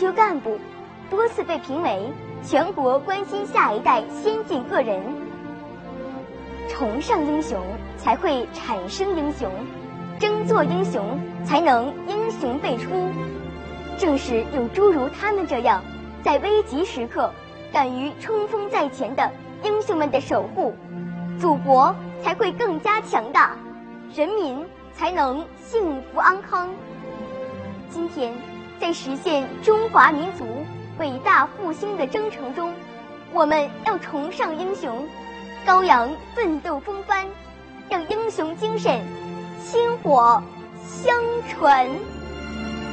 究干部，多次被评为全国关心下一代先进个人。崇尚英雄，才会产生英雄；争做英雄，才能英雄辈出。正是有诸如他们这样，在危急时刻敢于冲锋在前的英雄们的守护，祖国才会更加强大，人民才能幸福安康。今天，在实现中华民族伟大复兴的征程中，我们要崇尚英雄，高扬奋斗风帆，让英雄精神薪火相传。